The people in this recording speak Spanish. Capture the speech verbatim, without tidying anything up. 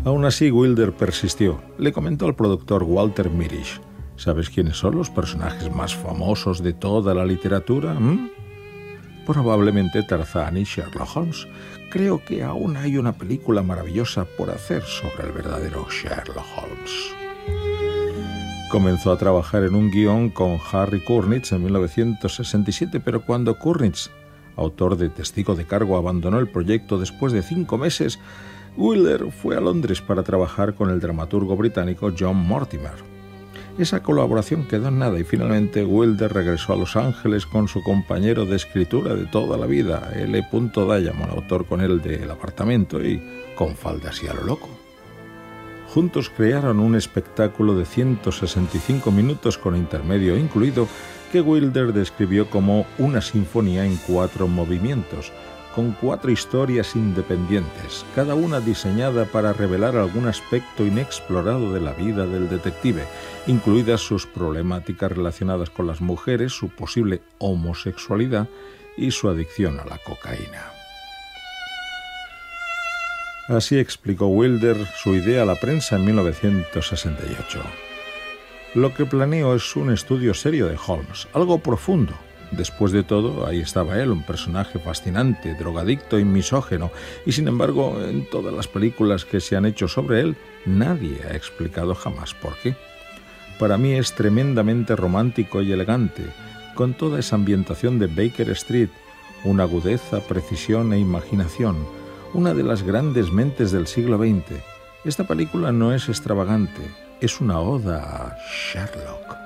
Aún así, Wilder persistió. Le comentó al productor Walter Mirisch: ¿sabes quiénes son los personajes más famosos de toda la literatura? ¿Mm? Probablemente Tarzán y Sherlock Holmes. Creo que aún hay una película maravillosa por hacer sobre el verdadero Sherlock Holmes. Comenzó a trabajar en un guión con Harry Kurnitz en mil novecientos sesenta y siete, pero cuando Kurnitz, autor de Testigo de Cargo, abandonó el proyecto después de cinco meses, Wilder fue a Londres para trabajar con el dramaturgo británico John Mortimer. Esa colaboración quedó en nada y finalmente Wilder regresó a Los Ángeles con su compañero de escritura de toda la vida, L. Diamond, autor con él de El apartamento y Con faldas y a lo loco. Juntos crearon un espectáculo de ciento sesenta y cinco minutos con intermedio incluido que Wilder describió como una sinfonía en cuatro movimientos, con cuatro historias independientes, cada una diseñada para revelar algún aspecto inexplorado de la vida del detective, incluidas sus problemáticas relacionadas con las mujeres, su posible homosexualidad y su adicción a la cocaína. Así explicó Wilder su idea a la prensa en mil novecientos sesenta y ocho. Lo que planeo es un estudio serio de Holmes, algo profundo. Después de todo, ahí estaba él, un personaje fascinante, drogadicto y misógeno, y sin embargo, en todas las películas que se han hecho sobre él, nadie ha explicado jamás por qué. Para mí es tremendamente romántico y elegante, con toda esa ambientación de Baker Street, una agudeza, precisión e imaginación, una de las grandes mentes del siglo veinte. Esta película no es extravagante, es una oda a Sherlock.